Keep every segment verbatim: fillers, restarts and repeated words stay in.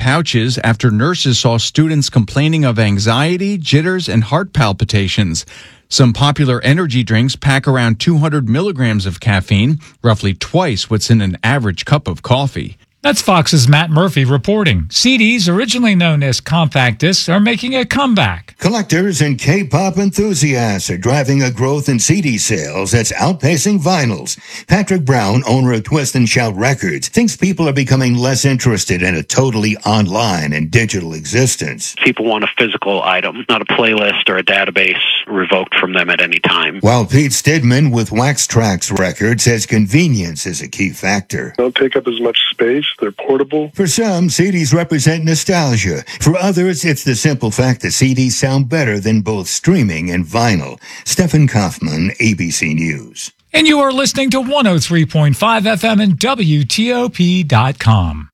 pouches after nurses saw students complaining of anxiety, jitters, and heart palpitations. Some popular energy drinks pack around two hundred milligrams of caffeine, roughly twice what's in an average cup of coffee. That's Fox's Matt Murphy reporting. C Ds, originally known as compact discs, are making a comeback. Collectors and K-pop enthusiasts are driving a growth in C D sales that's outpacing vinyls. Patrick Brown, owner of Twist and Shout Records, thinks people are becoming less interested in a totally online and digital existence. People want a physical item, not a playlist or a database revoked from them at any time. While Pete Stidman with Wax Trax Records says convenience is a key factor. They don't take up as much space. They're portable. For some, C Ds represent nostalgia. For others, it's the simple fact that C Ds sound better than both streaming and vinyl. Stephen Kaufman, A B C News. And you are listening to one oh three point five F M and W T O P dot com.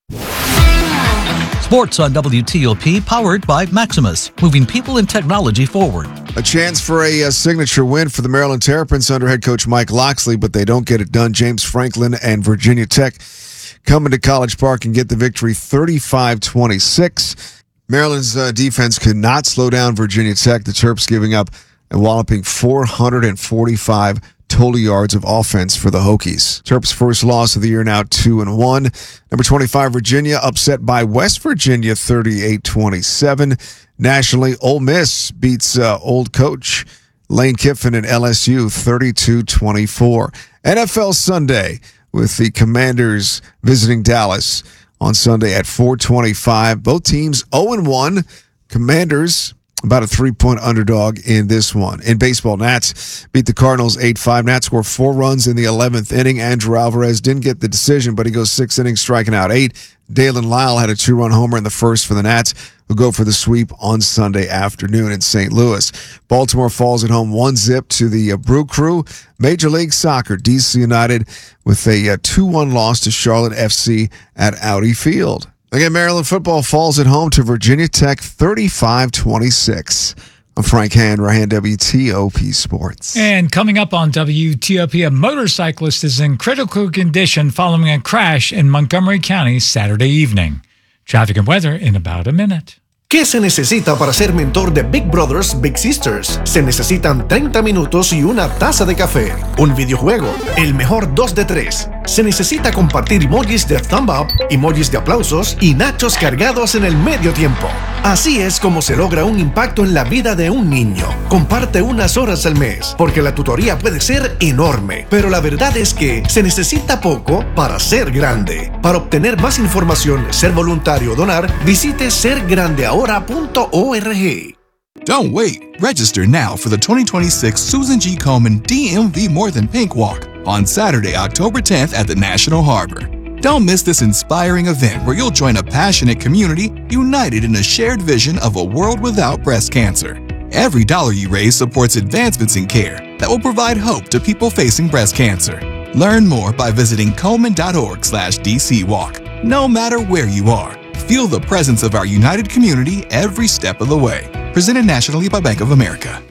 Sports on W T O P, powered by Maximus, moving people and technology forward. A chance for a, a signature win for the Maryland Terrapins under head coach Mike Loxley, but they don't get it done. James Franklin and Virginia Tech coming to College Park and get the victory thirty-five twenty-six. Maryland's uh, defense could not slow down Virginia Tech. The Terps giving up a walloping four hundred forty-five total yards of offense for the Hokies. Terps' first loss of the year, now two and one. Number twenty-five, Virginia, upset by West Virginia thirty-eight twenty-seven. Nationally, Ole Miss beats uh, old coach Lane Kiffin and L S U thirty-two twenty-four. N F L Sunday, with the Commanders visiting Dallas on Sunday at four twenty-five. Both teams oh and one. Commanders about a three-point underdog in this one. In baseball, Nats beat the Cardinals eight five. Nats scored four runs in the eleventh inning. Andrew Alvarez didn't get the decision, but he goes six innings, striking out eight. Dalen Lyle had a two-run homer in the first for the Nats, who go for the sweep on Sunday afternoon in Saint Louis. Baltimore falls at home one zip to the uh, Brew Crew. Major League Soccer, D C United with a uh, two one loss to Charlotte F C at Audi Field. Again, Maryland football falls at home to Virginia Tech thirty-five twenty-six. I'm Frank Hand, Ryan, W T O P Sports. And coming up on W T O P, a motorcyclist is in critical condition following a crash in Montgomery County Saturday evening. Traffic and weather in about a minute. ¿Qué se necesita para ser mentor de Big Brothers Big Sisters? Se necesitan treinta minutos y una taza de café, un videojuego, el mejor dos de tres. Se necesita compartir emojis de thumb up, emojis de aplausos y nachos cargados en el medio tiempo. Así es como se logra un impacto en la vida de un niño. Comparte unas horas al mes, porque la tutoría puede ser enorme, pero la verdad es que se necesita poco para ser grande. Para obtener más información, ser voluntario o donar, visite ser grande ahora punto org. Don't wait. Register now for the twenty twenty-six Susan G. Komen D M V More Than Pink Walk on Saturday, October tenth at the National Harbor. Don't miss this inspiring event where you'll join a passionate community united in a shared vision of a world without breast cancer. Every dollar you raise supports advancements in care that will provide hope to people facing breast cancer. Learn more by visiting Komen.org slash DC Walk. No matter where you are, feel the presence of our united community every step of the way. Presented nationally by Bank of America.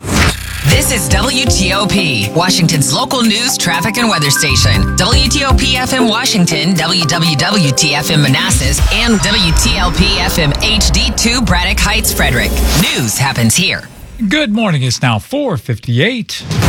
This is W T O P, Washington's local news, traffic, and weather station. W T O P F M Washington, W W W T F M Manassas, and W T L P F M H D two Braddock Heights, Frederick. News happens here. Good morning. It's now four fifty-eight.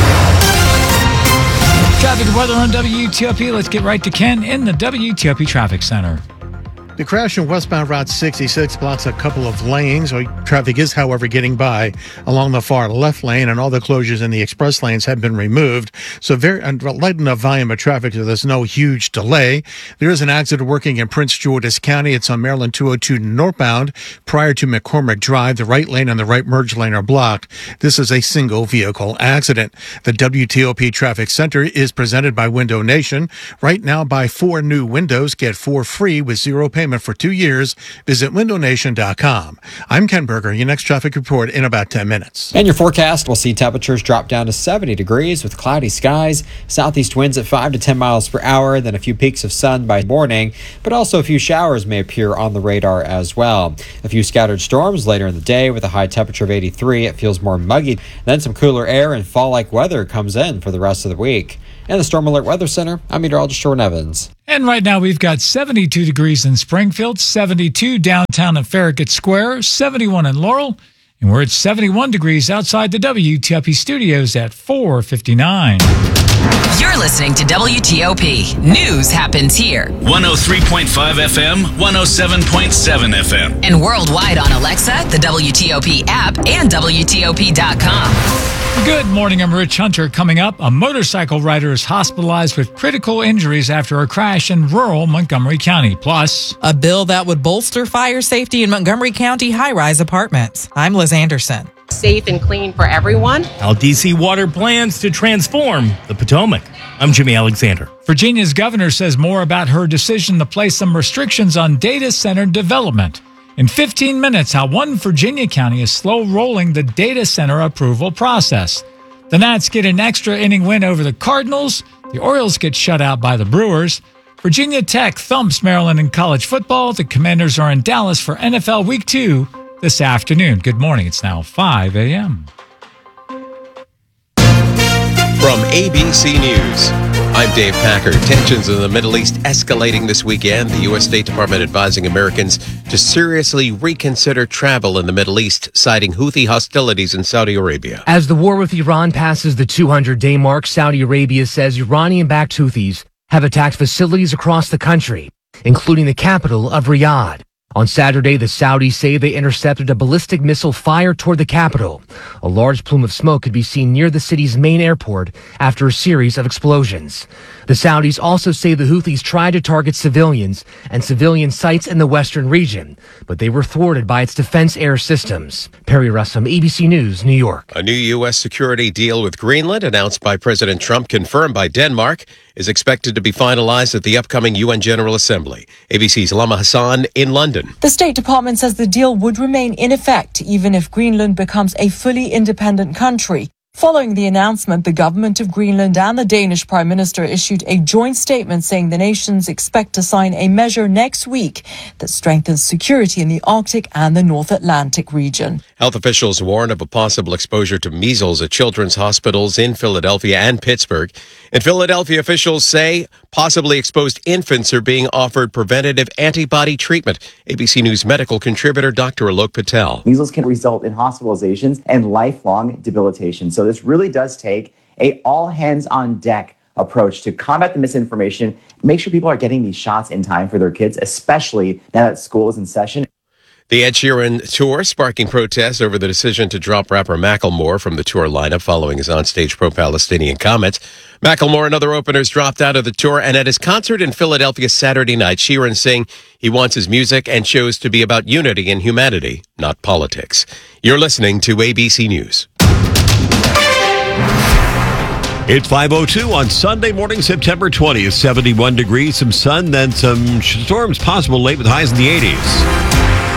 Traffic and weather on W T O P. Let's get right to Ken in the W T O P Traffic Center. The crash in westbound Route sixty-six blocks a couple of lanes. Traffic is, however, getting by along the far left lane, and all the closures in the express lanes have been removed. So very light enough volume of traffic, so there's no huge delay. There is an accident working in Prince George's County. It's on Maryland two oh two northbound prior to McCormick Drive. The right lane and the right merge lane are blocked. This is a single vehicle accident. The W T O P Traffic Center is presented by Window Nation. Right now, buy four new windows, get four free with zero payment for two years. Visit window nation dot com. I'm Ken Berger. Your next traffic report in about ten minutes. And your forecast, we'll see temperatures drop down to seventy degrees with cloudy skies, southeast winds at five to ten miles per hour, then a few peaks of sun by morning, but also a few showers may appear on the radar as well. A few scattered storms later in the day with a high temperature of eighty-three. It feels more muggy. Then some cooler air and fall-like weather comes in for the rest of the week. In the Storm Alert Weather Center, I'm meteorologist Jordan Evans. And right now we've got seventy-two degrees in Springfield, seventy-two downtown at Farragut Square, seventy-one in Laurel, and we're at seventy-one degrees outside the W T O P studios at four fifty-nine. You're listening to W T O P. News happens here. one oh three point five F M, one oh seven point seven F M. And worldwide on Alexa, the W T O P app, and W T O P dot com. Good morning, I'm Rich Hunter. Coming up, a motorcycle rider is hospitalized with critical injuries after a crash in rural Montgomery County. Plus, a bill that would bolster fire safety in Montgomery County high-rise apartments. I'm Liz Anderson. Safe and clean for everyone. How D C Water plans to transform the Potomac. I'm Jimmy Alexander. Virginia's governor says more about her decision to place some restrictions on data center development. In fifteen minutes, how one Virginia county is slow-rolling the data center approval process. The Nats get an extra inning win over the Cardinals. The Orioles get shut out by the Brewers. Virginia Tech thumps Maryland in college football. The Commanders are in Dallas for N F L Week two this afternoon. Good morning. It's now five a.m. From A B C News, I'm Dave Packer. Tensions in the Middle East escalating this weekend. The U S State Department advising Americans to seriously reconsider travel in the Middle East, citing Houthi hostilities in Saudi Arabia. As the war with Iran passes the two hundred day mark, Saudi Arabia says Iranian-backed Houthis have attacked facilities across the country, including the capital of Riyadh. On Saturday, the Saudis say they intercepted a ballistic missile fired toward the capital. A large plume of smoke could be seen near the city's main airport after a series of explosions. The Saudis also say the Houthis tried to target civilians and civilian sites in the western region, but they were thwarted by its defense air systems. Perry Russum, A B C News, New York. A new U S security deal with Greenland, announced by President Trump, confirmed by Denmark, is expected to be finalized at the upcoming U N General Assembly. A B C's Lama Hassan in London. The State Department says the deal would remain in effect even if Greenland becomes a fully independent country. Following the announcement, the government of Greenland and the Danish Prime Minister issued a joint statement saying the nations expect to sign a measure next week that strengthens security in the Arctic and the North Atlantic region. Health officials warn of a possible exposure to measles at children's hospitals in Philadelphia and Pittsburgh. In Philadelphia, officials say possibly exposed infants are being offered preventative antibody treatment. A B C News medical contributor Doctor Alok Patel. Measles can result in hospitalizations and lifelong debilitation. So this really does take a all-hands-on-deck approach to combat the misinformation, make sure people are getting these shots in time for their kids, especially now that school is in session. The Ed Sheeran tour sparking protests over the decision to drop rapper Macklemore from the tour lineup following his onstage pro-Palestinian comments. Macklemore and other openers dropped out of the tour, and at his concert in Philadelphia Saturday night, Sheeran saying he wants his music and shows to be about unity and humanity, not politics. You're listening to A B C News. It's five oh two on Sunday morning, September twentieth, seventy-one degrees, some sun, then some storms possible late with highs in the eighties.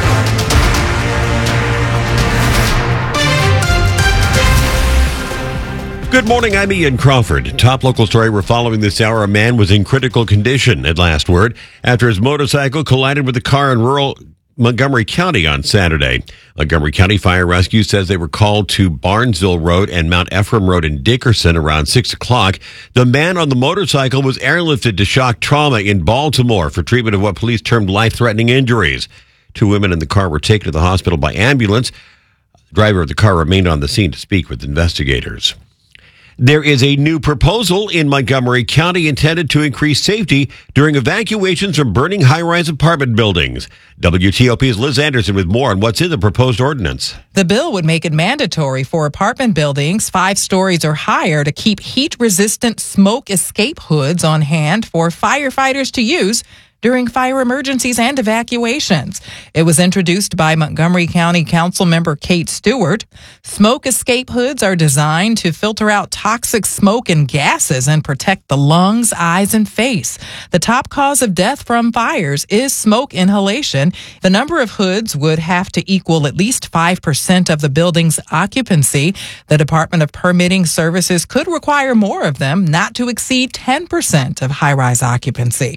Good morning, I'm Ian Crawford. Top local story we're following this hour. A man was in critical condition, at last word, after his motorcycle collided with a car in rural Montgomery County on Saturday. Montgomery County Fire Rescue says they were called to Barnesville Road and Mount Ephraim Road in Dickerson around six o'clock. The man on the motorcycle was airlifted to shock trauma in Baltimore for treatment of what police termed life-threatening injuries. Two women in the car were taken to the hospital by ambulance. The driver of the car remained on the scene to speak with investigators. There is a new proposal in Montgomery County intended to increase safety during evacuations from burning high-rise apartment buildings. W T O P's Liz Anderson with more on what's in the proposed ordinance. The bill would make it mandatory for apartment buildings five stories or higher to keep heat-resistant smoke escape hoods on hand for firefighters to use during fire emergencies and evacuations. It was introduced by Montgomery County Council member Kate Stewart. Smoke escape hoods are designed to filter out toxic smoke and gases and protect the lungs, eyes, and face. The top cause of death from fires is smoke inhalation. The number of hoods would have to equal at least five percent of the building's occupancy. The Department of Permitting Services could require more of them, not to exceed ten percent of high-rise occupancy.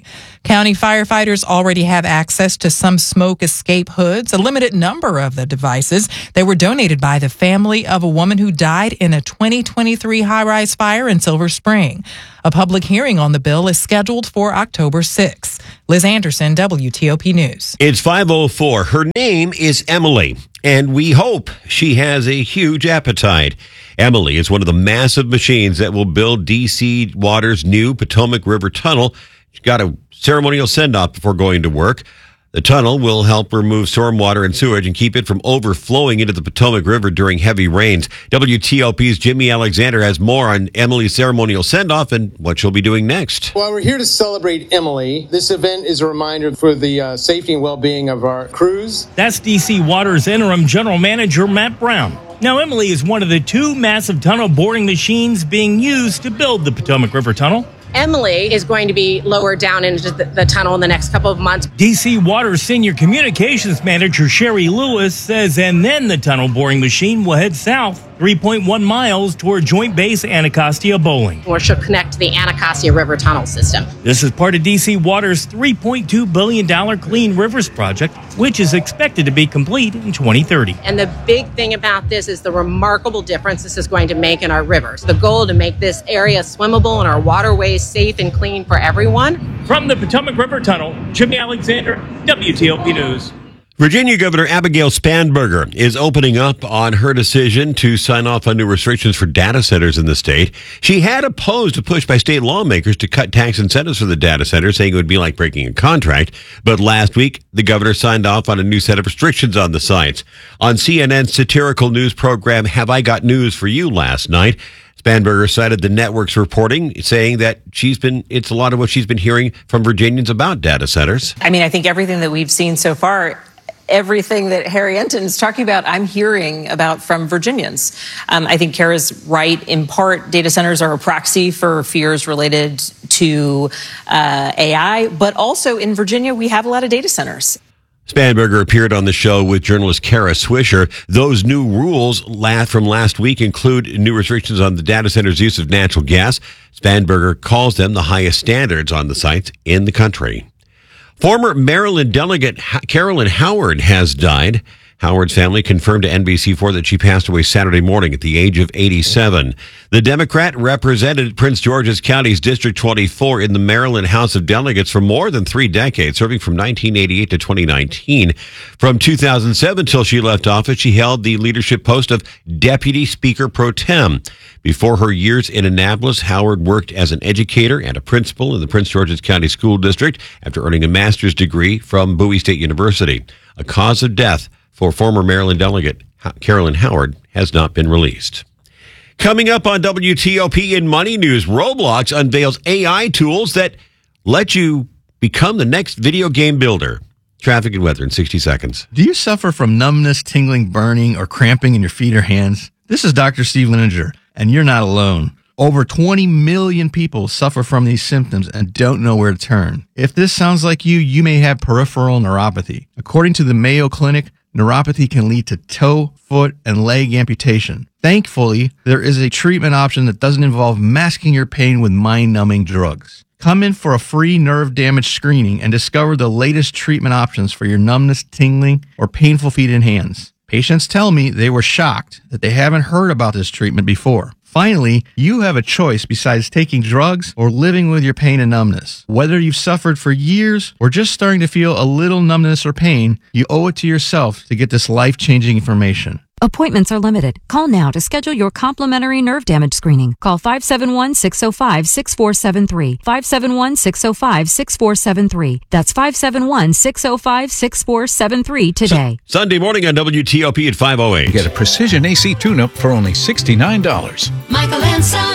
County firefighters already have access to some smoke escape hoods, a limited number of the devices. They were donated by the family of a woman who died in a twenty twenty-three high-rise fire in Silver Spring. A public hearing on the bill is scheduled for October sixth. Liz Anderson, W T O P News. It's five oh four. Her name is Emily, and we hope she has a huge appetite. Emily is one of the massive machines that will build D C Water's new Potomac River Tunnel. She got a ceremonial send-off before going to work. The tunnel will help remove stormwater and sewage and keep it from overflowing into the Potomac River during heavy rains. W T O P's Jimmy Alexander has more on Emily's ceremonial send-off and what she'll be doing next. While we're here to celebrate Emily, this event is a reminder for the uh, safety and well-being of our crews. That's D C Water's interim general manager, Matt Brown. Now, Emily is one of the two massive tunnel boring machines being used to build the Potomac River Tunnel. Emily is going to be lowered down into the, the tunnel in the next couple of months. D C Water's senior communications manager, Sherry Lewis, says, and then the tunnel boring machine will head south three point one miles toward Joint Base Anacostia Bowling. Or she'll connect to the Anacostia River Tunnel system. This is part of D C Water's three point two billion dollars Clean Rivers project, which is expected to be complete in twenty thirty. And the big thing about this is the remarkable difference this is going to make in our rivers. The goal to make this area swimmable and our waterways safe and clean for everyone. From the Potomac River Tunnel, Jimmy Alexander, W T O P News. Virginia Governor Abigail Spanberger is opening up on her decision to sign off on new restrictions for data centers in the state. She had opposed a push by state lawmakers to cut tax incentives for the data centers, saying it would be like breaking a contract. But last week, the governor signed off on a new set of restrictions on the sites. On C N N's satirical news program, Have I Got News for You last night, Spanberger cited the network's reporting, saying that she's been, it's a lot of what she's been hearing from Virginians about data centers. I mean, I think everything that we've seen so far, everything that Harry Enton is talking about, I'm hearing about from Virginians. Um, I think Kara's right. In part, data centers are a proxy for fears related to uh, A I, but also in Virginia, we have a lot of data centers. Spanberger appeared on the show with journalist Kara Swisher. Those new rules from last week include new restrictions on the data center's use of natural gas. Spanberger calls them the highest standards on the sites in the country. Former Maryland delegate Carolyn Howard has died. Howard's family confirmed to N B C four that she passed away Saturday morning at the age of eighty-seven. The Democrat represented Prince George's County's District twenty-four in the Maryland House of Delegates for more than three decades, serving from nineteen eighty-eight to twenty nineteen. From two thousand seven till she left office, she held the leadership post of Deputy Speaker Pro Tem. Before her years in Annapolis, Howard worked as an educator and a principal in the Prince George's County School District after earning a master's degree from Bowie State University. A cause of death for former Maryland delegate Carolyn Howard has not been released. Coming up on W T O P in Money News, Roblox unveils A I tools that let you become the next video game builder. Traffic and weather in sixty seconds. Do you suffer from numbness, tingling, burning, or cramping in your feet or hands? This is Doctor Steve Lininger, and you're not alone. Over twenty million people suffer from these symptoms and don't know where to turn. If this sounds like you, you may have peripheral neuropathy. According to the Mayo Clinic, neuropathy can lead to toe, foot, and leg amputation. Thankfully, there is a treatment option that doesn't involve masking your pain with mind-numbing drugs. Come in for a free nerve damage screening and discover the latest treatment options for your numbness, tingling, or painful feet and hands. Patients tell me they were shocked that they haven't heard about this treatment before. Finally, you have a choice besides taking drugs or living with your pain and numbness. Whether you've suffered for years or just starting to feel a little numbness or pain, you owe it to yourself to get this life-changing information. Appointments are limited. Call now to schedule your complimentary nerve damage screening. Call five seven one, six oh five, six four seven three. five seven one, six oh five, six four seven three. That's five seven one, six oh five, six four seven three today. So, Sunday morning on W T O P at five oh eight. Get a precision A C tune-up for only sixty-nine dollars. Michael and Son.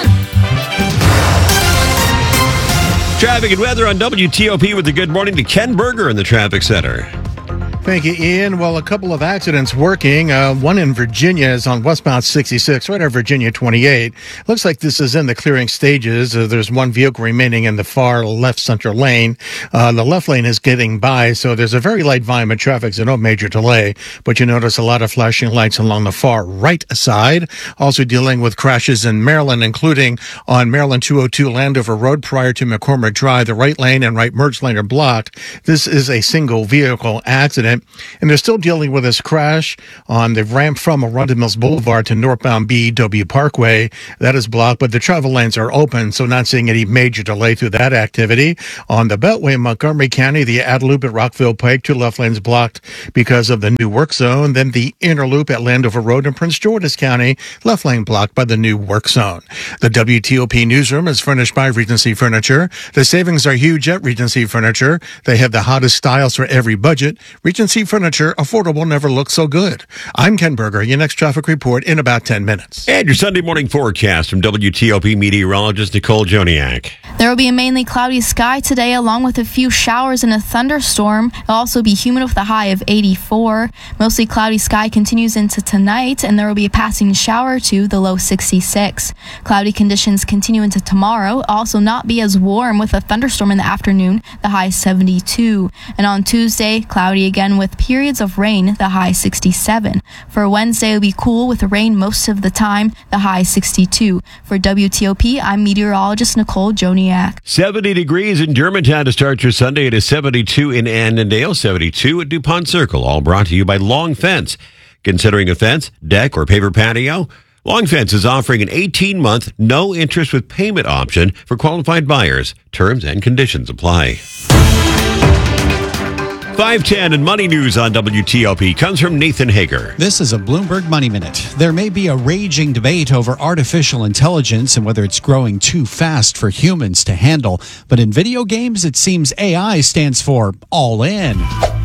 Traffic and weather on W T O P with the good morning to Ken Berger in the traffic center. Thank you, Ian. Well, a couple of accidents working. Uh, one in Virginia is on westbound sixty-six, right at Virginia twenty-eight. Looks like this is in the clearing stages. Uh, there's one vehicle remaining in the far left central lane. Uh, the left lane is getting by, so there's a very light volume of traffic, so no major delay. But you notice a lot of flashing lights along the far right side. Also dealing with crashes in Maryland, including on Maryland two oh two Landover Road prior to McCormick Drive. The right lane and right merge lane are blocked. This is a single vehicle accident. And they're still dealing with this crash on the ramp from Arundel Mills Boulevard to northbound B W Parkway. That is blocked, but the travel lanes are open, so not seeing any major delay through that activity. On the Beltway in Montgomery County, the outer loop at Rockville Pike, two left lanes blocked because of the new work zone. Then the inner loop at Landover Road in Prince George's County, left lane blocked by the new work zone. The W T O P newsroom is furnished by Regency Furniture. The savings are huge at Regency Furniture. They have the hottest styles for every budget. Regency Furniture, affordable, never looked so good. I'm Ken Berger. Your next traffic report in about ten minutes. And your Sunday morning forecast from W T O P meteorologist Nicole Joniak. There will be a mainly cloudy sky today, along with a few showers and a thunderstorm. It'll also be humid with a high of eighty-four. Mostly cloudy sky continues into tonight, and there will be a passing shower or two, the low sixty-six. Cloudy conditions continue into tomorrow. It'll also not be as warm with a thunderstorm in the afternoon, the high seventy-two. And on Tuesday, cloudy again with periods of rain, the high sixty-seven. For Wednesday, it'll be cool with rain most of the time, the high sixty-two. For W T O P, I'm meteorologist Nicole Joniak. seventy degrees in Germantown to start your Sunday. It is seventy-two in Annandale, seventy-two at DuPont Circle. All brought to you by Long Fence. Considering a fence, deck, or paver patio? Long Fence is offering an eighteen-month, no-interest with payment option for qualified buyers. Terms and conditions apply. five ten and Money News on W T O P comes from Nathan Hager. This is a Bloomberg Money Minute. There may be a raging debate over artificial intelligence and whether it's growing too fast for humans to handle. But in video games, it seems A I stands for all in.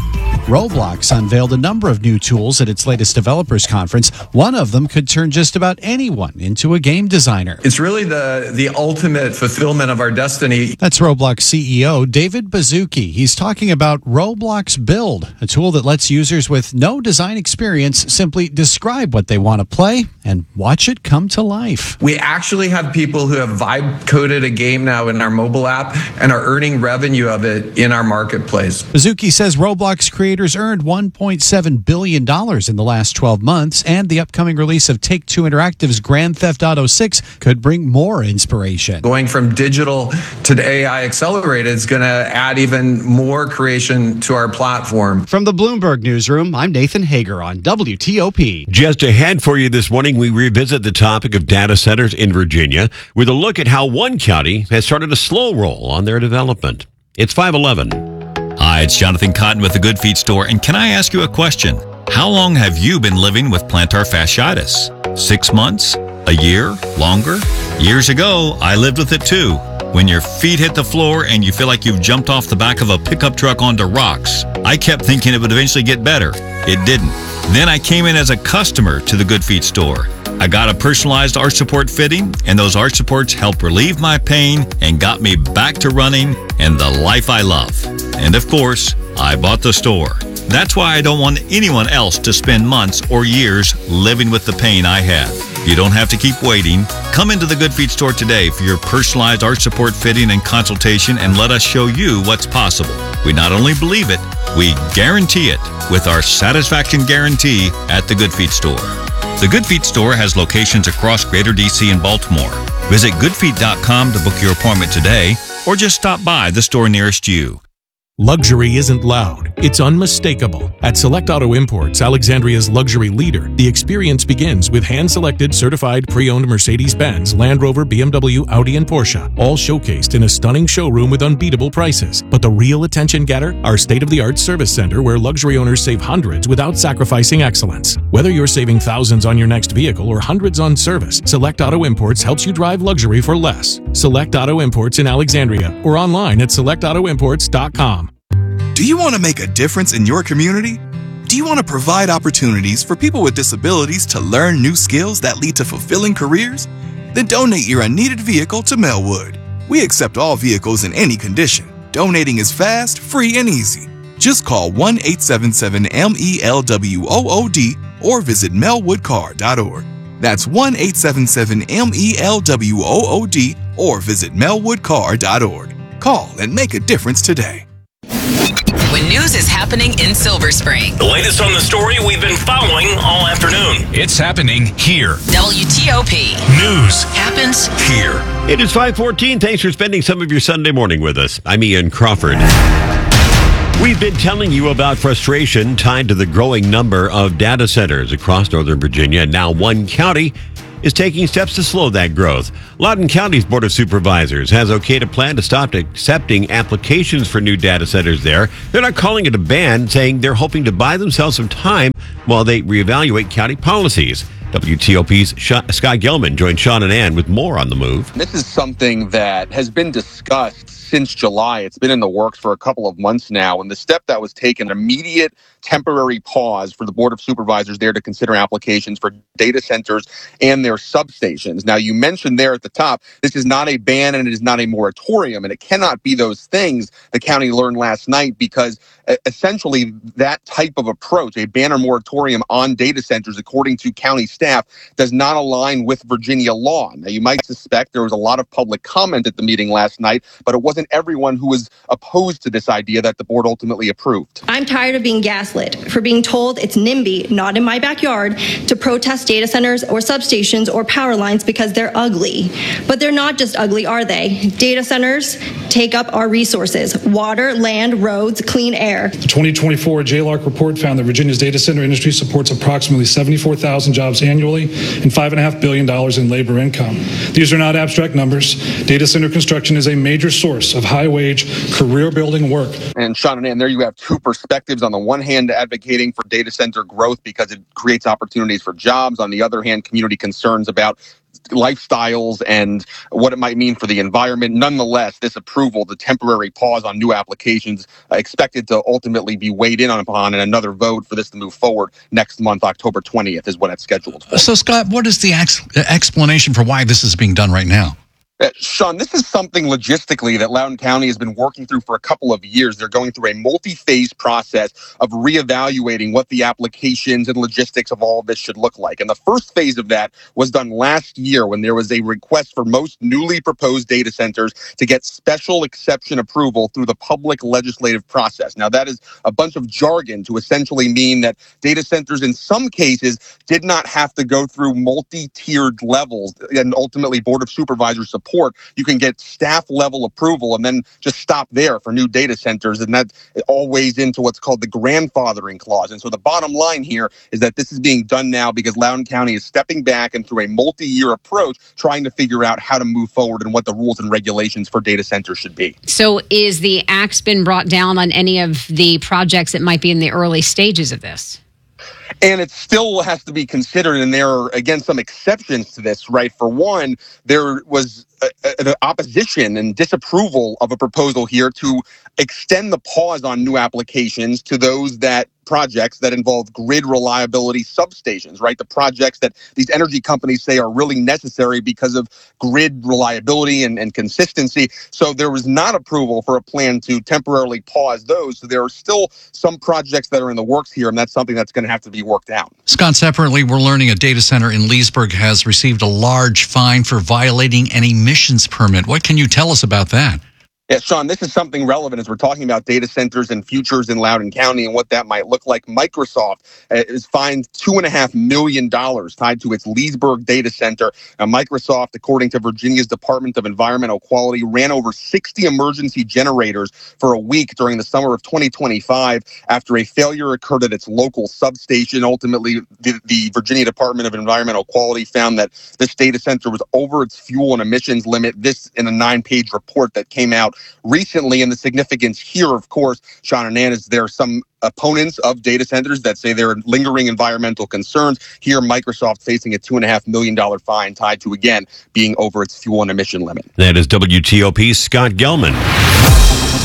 Roblox unveiled a number of new tools at its latest developers conference. One of them could turn just about anyone into a game designer. It's really the the ultimate fulfillment of our destiny. That's Roblox C E O David Baszucki. He's talking about Roblox Build, a tool that lets users with no design experience simply describe what they want to play and watch it come to life. We actually have people who have vibe coded a game now in our mobile app and are earning revenue of it in our marketplace. Baszucki says Roblox creators earned one point seven billion dollars in the last twelve months, and the upcoming release of Take-Two Interactive's Grand Theft Auto six could bring more inspiration. Going from digital to the A I accelerated is going to add even more creation to our platform. From the Bloomberg Newsroom, I'm Nathan Hager on W T O P. Just ahead for you this morning, we revisit the topic of data centers in Virginia with a look at how one county has started a slow roll on their development. It's five eleven. Hi, it's Jonathan Cotton with the Good Feet Store, and can I ask you a question? How long have you been living with plantar fasciitis? Six months? A year? Longer? Years ago, I lived with it too. When your feet hit the floor and you feel like you've jumped off the back of a pickup truck onto rocks. I kept thinking it would eventually get better. It didn't. Then I came in as a customer to the Good Feet Store. I got a personalized arch support fitting, and those arch supports helped relieve my pain and got me back to running and the life I love. And of course, I bought the store. That's why I don't want anyone else to spend months or years living with the pain I had. You don't have to keep waiting. Come into the Good Feet Store today for your personalized arch support fitting and consultation, and let us show you what's possible. We not only believe it, we guarantee it with our satisfaction guarantee at the Good Feet Store. The Good Feet Store has locations across Greater D C and Baltimore. Visit good feet dot com to book your appointment today, or just stop by the store nearest you. Luxury isn't loud, it's unmistakable. At Select Auto Imports, Alexandria's luxury leader, the experience begins with hand-selected, certified, pre-owned Mercedes-Benz, Land Rover, B M W, Audi, and Porsche, all showcased in a stunning showroom with unbeatable prices. But the real attention getter? Our state-of-the-art service center where luxury owners save hundreds without sacrificing excellence. Whether you're saving thousands on your next vehicle or hundreds on service, Select Auto Imports helps you drive luxury for less. Select Auto Imports in Alexandria or online at select auto imports dot com. Do you want to make a difference in your community? Do you want to provide opportunities for people with disabilities to learn new skills that lead to fulfilling careers? Then donate your unneeded vehicle to Melwood. We accept all vehicles in any condition. Donating is fast, free, and easy. Just call one eight seven seven M E L W O O D or visit melwood car dot org. That's one eight seven seven M E L W O O D or visit melwood car dot org. Call and make a difference today. When news is happening in Silver Spring. The latest on the story we've been following all afternoon. It's happening here. W T O P. News happens here. It is five fourteen. Thanks for spending some of your Sunday morning with us. I'm Ian Crawford. We've been telling you about frustration tied to the growing number of data centers across Northern Virginia. Now one county is taking steps to slow that growth. Loudoun County's Board of Supervisors has okayed a plan to stop accepting applications for new data centers there. They're not calling it a ban, saying they're hoping to buy themselves some time while they reevaluate county policies. W T O P's Scott Gelman joined Sean and Ann with more on the move. This is something that has been discussed since July. It's been in the works for a couple of months now. And the step that was taken, an immediate temporary pause for the Board of Supervisors there to consider applications for data centers and their substations. Now, you mentioned there at the top, this is not a ban and it is not a moratorium, and it cannot be those things the county learned last night, because essentially that type of approach, a ban or moratorium on data centers, according to county staff, does not align with Virginia law. Now, you might suspect there was a lot of public comment at the meeting last night, but it wasn't everyone who was opposed to this idea that the board ultimately approved. I'm tired of being gaslit for being told it's NIMBY, not in my backyard, to protest data centers or substations or power lines because they're ugly. But they're not just ugly, are they? Data centers take up our resources: water, land, roads, clean air. The twenty twenty-four J LARC report found that Virginia's data center industry supports approximately seventy-four thousand jobs annually and five point five billion dollars in labor income. These are not abstract numbers. Data center construction is a major source of high-wage, career-building work. And Sean and Ann, there you have two perspectives. On the one hand, advocating for data center growth because it creates opportunities for jobs. On the other hand, community concerns about lifestyles and what it might mean for the environment. Nonetheless, this approval, the temporary pause on new applications, uh, expected to ultimately be weighed in upon, and another vote for this to move forward next month, October twentieth, is when it's scheduled for. So, Scott, what is the ex- explanation for why this is being done right now? Uh, Sean, this is something logistically that Loudoun County has been working through for a couple of years. They're going through a multi-phase process of reevaluating what the applications and logistics of all of this should look like. And the first phase of that was done last year when there was a request for most newly proposed data centers to get special exception approval through the public legislative process. Now, that is a bunch of jargon to essentially mean that data centers in some cases did not have to go through multi-tiered levels and ultimately Board of Supervisors support. You can get staff level approval and then just stop there for new data centers. And that all weighs into what's called the grandfathering clause. And so the bottom line here is that this is being done now because Loudoun County is stepping back and through a multi-year approach, trying to figure out how to move forward and what the rules and regulations for data centers should be. So is the axe been brought down on any of the projects that might be in the early stages of this? And it still has to be considered, and there are, again, some exceptions to this, right? For one, there was an opposition and disapproval of a proposal here to extend the pause on new applications to those that projects that involve grid reliability substations, right? The projects that these energy companies say are really necessary because of grid reliability and, and consistency. So there was not approval for a plan to temporarily pause those. So there are still some projects that are in the works here, and that's something that's going to have to be worked out. Scott, separately, we're learning a data center in Leesburg has received a large fine for violating an emissions permit. What can you tell us about that? Yeah, Sean, this is something relevant as we're talking about data centers and futures in Loudoun County and what that might look like. Microsoft is fined two and a half million dollars tied to its Leesburg data center. Now, Microsoft, according to Virginia's Department of Environmental Quality, ran over sixty emergency generators for a week during the summer of twenty twenty-five after a failure occurred at its local substation. Ultimately, the, the Virginia Department of Environmental Quality found that this data center was over its fuel and emissions limit. This in a nine-page report that came out recently. And the significance here, of course, Sean and Ann, is there are some opponents of data centers that say there are lingering environmental concerns. Here, Microsoft facing a two and a half million dollar fine tied to, again, being over its fuel and emission limit. That is W T O P's Scott Gelman.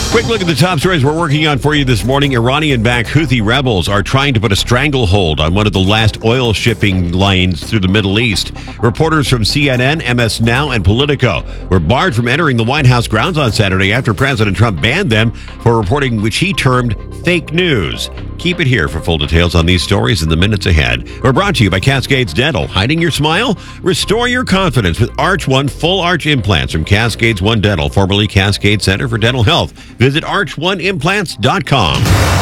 Quick look at the top stories we're working on for you this morning. Iranian-backed Houthi rebels are trying to put a stranglehold on one of the last oil shipping lanes through the Middle East. Reporters from C N N, M S Now, and Politico were barred from entering the White House grounds on Saturday after President Trump banned them for reporting which he termed fake news. Keep it here for full details on these stories in the minutes ahead. We're brought to you by Cascades Dental. Hiding your smile? Restore your confidence with Arch One full arch implants from Cascades One Dental, formerly Cascade Center for Dental Health. Visit arch one implants dot com.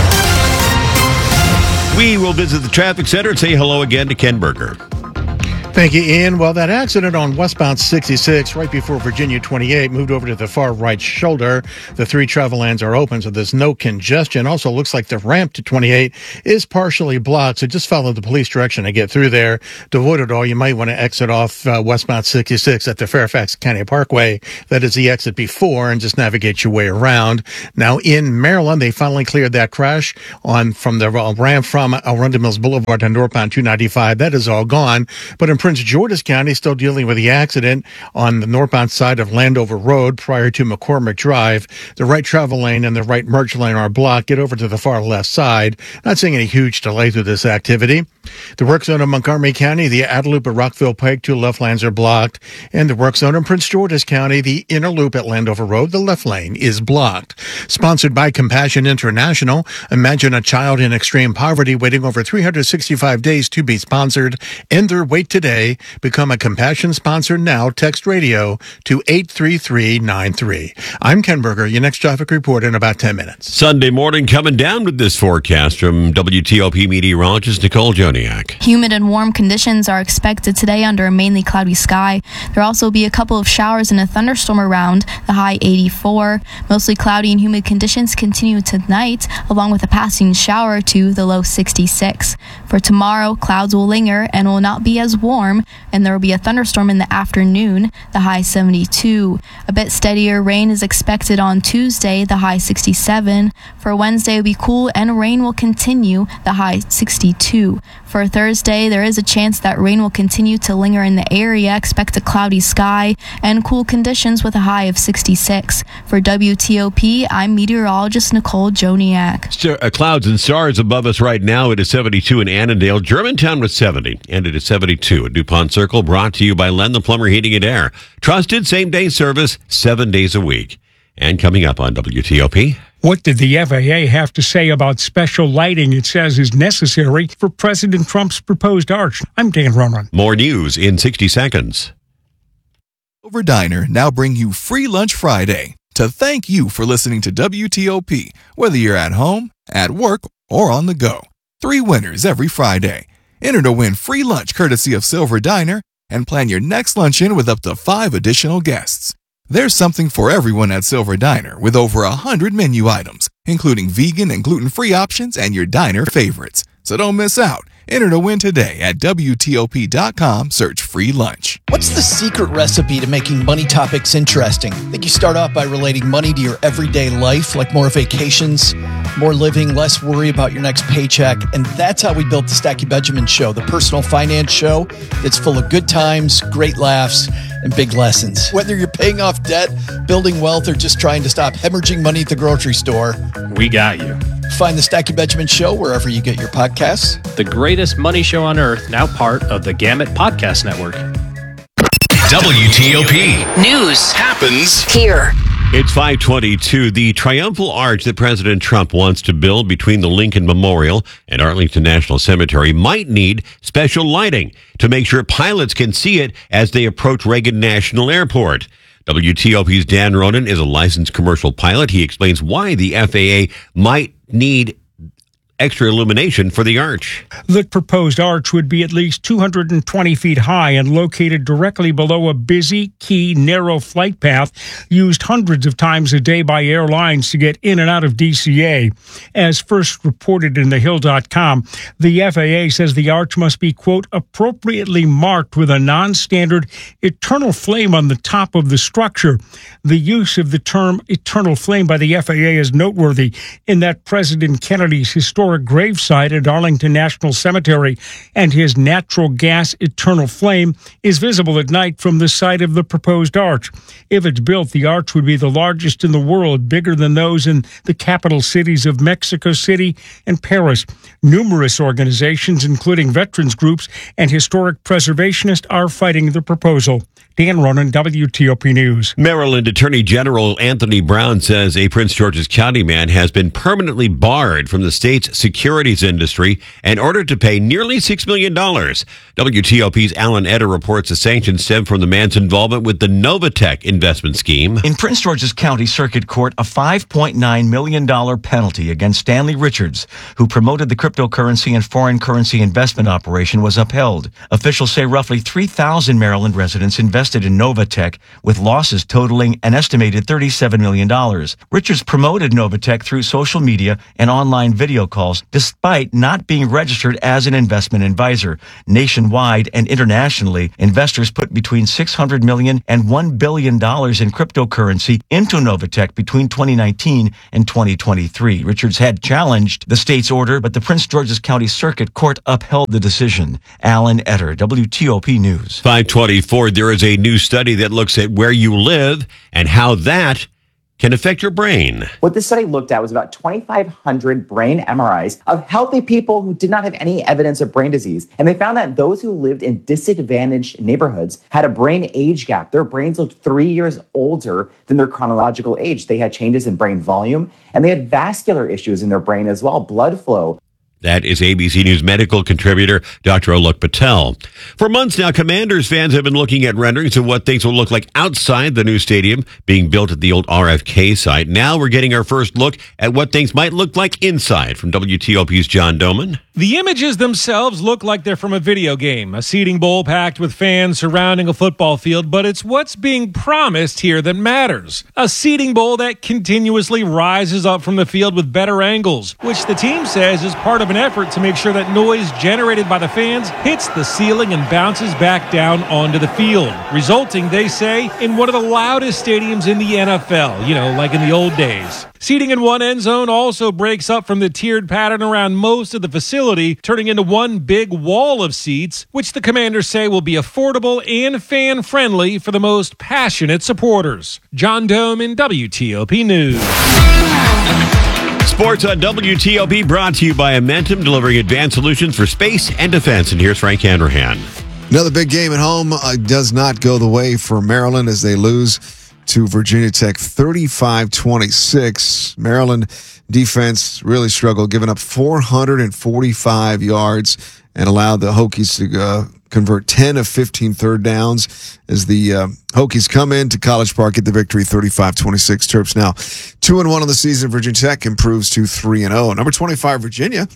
We will visit the traffic center and say hello again to Ken Berger. Thank you, Ian. Well, that accident on westbound sixty-six right before Virginia twenty-eight moved over to the far right shoulder. The three travel lanes are open, so there's no congestion. Also, looks like the ramp to twenty-eight is partially blocked, so just follow the police direction to get through there. To avoid it all, you might want to exit off uh, westbound sixty-six at the Fairfax County Parkway. That is the exit before, and just navigate your way around. Now, in Maryland, they finally cleared that crash on from the uh, ramp from Arundel Mills Boulevard to northbound two ninety-five. That is all gone, but in Prince George's County still dealing with the accident on the northbound side of Landover Road prior to McCormick Drive. The right travel lane and the right merge lane are blocked. Get over to the far left side. Not seeing any huge delay through this activity. The work zone in Montgomery County, the outer loop at Rockville Pike, two left lanes are blocked. And the work zone in Prince George's County, the inner loop at Landover Road, the left lane is blocked. Sponsored by Compassion International. Imagine a child in extreme poverty waiting over three hundred sixty-five days to be sponsored. End their wait today. Become a Compassion sponsor now. Text radio to eight three three nine three. I'm Ken Berger. Your next traffic report in about ten minutes. Sunday morning coming down with this forecast from W T O P meteorologist Nicole Joniak. Humid and warm conditions are expected today under a mainly cloudy sky. There will also be a couple of showers and a thunderstorm around, the high eighty-four. Mostly cloudy and humid conditions continue tonight, along with a passing shower to the low sixty-six. For tomorrow, clouds will linger and will not be as warm, and there will be a thunderstorm in the afternoon, the high seventy-two. A bit steadier rain is expected on Tuesday, the high sixty-seven. For Wednesday, it will be cool and rain will continue, the high sixty-two. For Thursday, there is a chance that rain will continue to linger in the area. Expect a cloudy sky and cool conditions with a high of sixty-six. For W T O P, I'm meteorologist Nicole Joniak. So, uh, clouds and stars above us right now. It is seventy-two in Annandale. Germantown was seventy, and it is seventy-two at DuPont Circle. Brought to you by Len the Plumber Heating and Air. Trusted same-day service, seven days a week. And coming up on W T O P... What did the F A A have to say about special lighting it says is necessary for President Trump's proposed arch? I'm Dan Ronan. More news in sixty seconds. Silver Diner now bring you Free Lunch Friday to thank you for listening to W T O P, whether you're at home, at work, or on the go. Three winners every Friday. Enter to win free lunch courtesy of Silver Diner and plan your next luncheon with up to five additional guests. There's something for everyone at Silver Diner with over a hundred menu items, including vegan and gluten-free options and your diner favorites. So don't miss out. Enter to win today at W T O P dot com. Search free lunch. What's the secret recipe to making money topics interesting? I think you start off by relating money to your everyday life, like more vacations, more living, less worry about your next paycheck. And that's how we built the Stacky Benjamin Show, the personal finance show that's full of good times, great laughs, and big lessons. Whether you're paying off debt, building wealth, or just trying to stop hemorrhaging money at the grocery store, we got you. Find the Stacky Benjamin Show wherever you get your podcasts. The greatest money show on earth, now part of the Gamut Podcast Network. W T O P News happens here. It's five twenty-two. The triumphal arch that President Trump wants to build between the Lincoln Memorial and Arlington National Cemetery might need special lighting to make sure pilots can see it as they approach Reagan National Airport. W T O P's Dan Ronan is a licensed commercial pilot. He explains why the F A A might need extra illumination for the arch. The proposed arch would be at least two hundred twenty feet high and located directly below a busy, key, narrow flight path used hundreds of times a day by airlines to get in and out of D C A. As first reported in the hill dot com, the F A A says the arch must be, quote, appropriately marked with a non-standard eternal flame on the top of the structure. The use of the term eternal flame by the F A A is noteworthy in that President Kennedy's historic historic gravesite at Arlington National Cemetery, and his natural gas eternal flame is visible at night from the site of the proposed arch. If it's built, the arch would be the largest in the world, bigger than those in the capital cities of Mexico City and Paris. Numerous organizations, including veterans groups and historic preservationists, are fighting the proposal. Dan Ronan, W T O P News. Maryland Attorney General Anthony Brown says a Prince George's County man has been permanently barred from the state's securities industry and ordered to pay nearly six million dollars. W T O P's Alan Eder reports the sanctions stem from the man's involvement with the Novatech investment scheme. In Prince George's County Circuit Court, a five point nine million dollars penalty against Stanley Richards, who promoted the cryptocurrency and foreign currency investment operation, was upheld. Officials say roughly three thousand Maryland residents invested in Novatech, with losses totaling an estimated thirty-seven million dollars. Richards promoted Novatech through social media and online video calls, despite not being registered as an investment advisor. Nationwide and internationally, investors put between six hundred million dollars and one billion dollars in cryptocurrency into Novatech between twenty nineteen and twenty twenty-three. Richards had challenged the state's order, but the Prince George's County Circuit Court upheld the decision. Alan Eder, W T O P News. five twenty-four, there is a new study that looks at where you live and how that can affect your brain. What this study looked at was about twenty-five hundred brain M R Is of healthy people who did not have any evidence of brain disease. And they found that those who lived in disadvantaged neighborhoods had a brain age gap. Their brains looked three years older than their chronological age. They had changes in brain volume, and they had vascular issues in their brain as well, blood flow. That is A B C News medical contributor Doctor Alok Patel. For months now, Commanders fans have been looking at renderings of what things will look like outside the new stadium being built at the old R F K site. Now we're getting our first look at what things might look like inside. From W T O P's John Doman. The images themselves look like they're from a video game, a seating bowl packed with fans surrounding a football field, but it's what's being promised here that matters. A seating bowl that continuously rises up from the field with better angles, which the team says is part of an effort to make sure that noise generated by the fans hits the ceiling and bounces back down onto the field, resulting, they say, in one of the loudest stadiums in the N F L, you know, like in the old days. Seating in one end zone also breaks up from the tiered pattern around most of the facility, turning into one big wall of seats, which the Commanders say will be affordable and fan-friendly for the most passionate supporters. John Doman, W T O P News. Sports on W T O P brought to you by Amentum, delivering advanced solutions for space and defense. And here's Frank Hanrahan. Another big game at home uh, does not go the way for Maryland as they lose to Virginia Tech thirty-five twenty-six. Maryland defense really struggled, giving up four hundred forty-five yards and allowed the Hokies to uh, convert ten of fifteen third downs as the uh, Hokies come into College Park, get the victory thirty-five twenty-six. Terps now two and one on the season. Virginia Tech improves to three and oh. Number twenty-five, Virginia,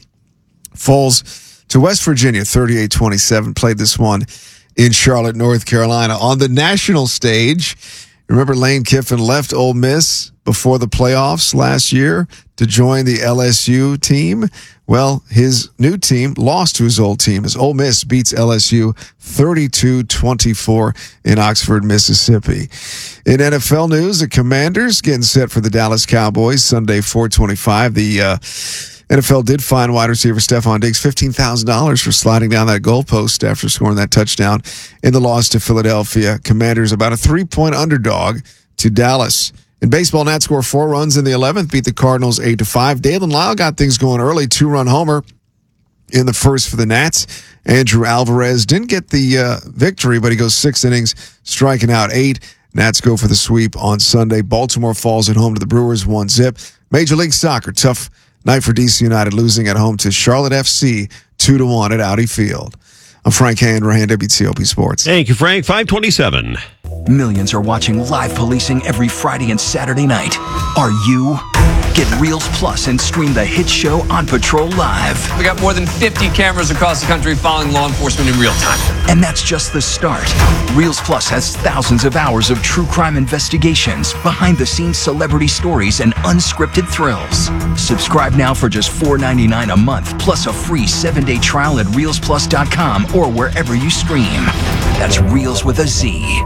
falls to West Virginia thirty-eight twenty-seven. Played this one in Charlotte, North Carolina. On the national stage, remember Lane Kiffin left Ole Miss before the playoffs last year to join the L S U team. Well, his new team lost to his old team as Ole Miss beats L S U thirty-two twenty-four in Oxford, Mississippi. In N F L news, the Commanders getting set for the Dallas Cowboys Sunday, four twenty-five. The uh, N F L did fine wide receiver Stephon Diggs fifteen thousand dollars for sliding down that goalpost after scoring that touchdown in the loss to Philadelphia. Commanders about a three-point underdog to Dallas. In baseball, Nats score four runs in the eleventh, beat the Cardinals eight to five. Dalen Lyle got things going early, two-run homer in the first for the Nats. Andrew Alvarez didn't get the uh, victory, but he goes six innings, striking out eight. Nats go for the sweep on Sunday. Baltimore falls at home to the Brewers, one zip. Major League Soccer, tough night for D C United, losing at home to Charlotte F C, two to one at Audi Field. I'm Frank Hanrahan, W T O P Sports. Thank you, Frank. five twenty-seven. Millions are watching live policing every Friday and Saturday night. Are you? Get Reels Plus and stream the hit show On Patrol live. We got more than fifty cameras across the country following law enforcement in real time. And that's just the start. Reels Plus has thousands of hours of true crime investigations, behind-the-scenes celebrity stories, and unscripted thrills. Subscribe now for just four ninety-nine a month, plus a free seven-day trial at reels plus dot com or wherever you stream. That's Reels with a Z.